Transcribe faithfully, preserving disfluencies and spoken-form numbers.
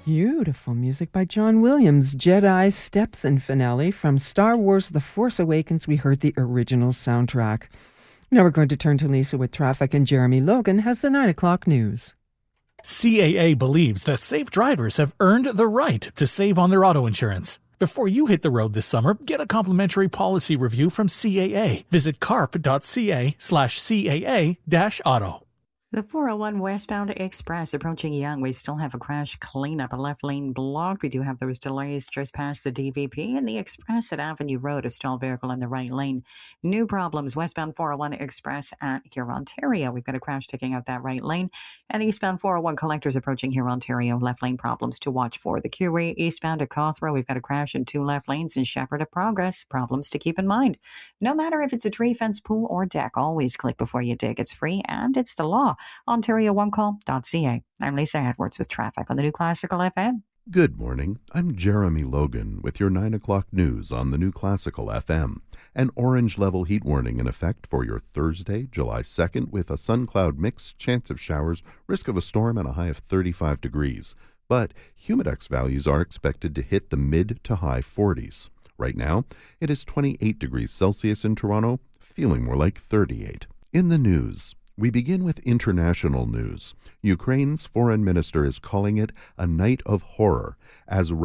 Beautiful music by John Williams. Jedi Steps and finale from Star Wars The Force Awakens. We heard the original soundtrack. Now we're going to turn to Lisa with traffic, and Jeremy Logan has the nine o'clock news. C A A believes that safe drivers have earned the right to save on their auto insurance. Before you hit the road this summer, get a complimentary policy review from C A A. Visit carp.ca slash CAA dash auto. The four oh one westbound express approaching Yonge. We still have a crash cleanup, a left lane blocked. We do have those delays just past the D V P and the express at Avenue Road, a stalled vehicle in the right lane. New problems westbound four oh one express at Huron, Ontario. We've got a crash taking out that right lane. And eastbound four oh one collectors approaching Huron, Ontario. Left lane problems to watch for. The Curie eastbound at Cawthra. We've got a crash in two left lanes in Shepherd at Progress. Problems to keep in mind. No matter if it's a tree, fence, pool, or deck, always click before you dig. It's free and it's the law. Ontario one call dot C A. I'm Lisa Edwards with traffic on the New Classical F M. Good morning. I'm Jeremy Logan with your nine o'clock news on the New Classical F M. An orange level heat warning in effect for your Thursday, July second, with a sun-cloud mix, chance of showers, risk of a storm, and a high of thirty-five degrees. But humidex values are expected to hit the mid to high forties. Right now, it is twenty-eight degrees Celsius in Toronto, feeling more like thirty-eight. In the news, we begin with international news. Ukraine's foreign minister is calling it a night of horror as